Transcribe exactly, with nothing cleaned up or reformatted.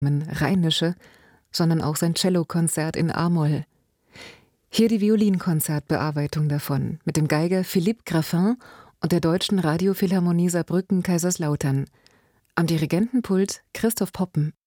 Rheinische, sondern auch sein Cellokonzert in a-Moll. Hier die Violinkonzertbearbeitung davon mit dem Geiger Philippe Graffin und der Deutschen Radiophilharmonie Saarbrücken-Kaiserslautern. Am Dirigentenpult Christoph Poppen.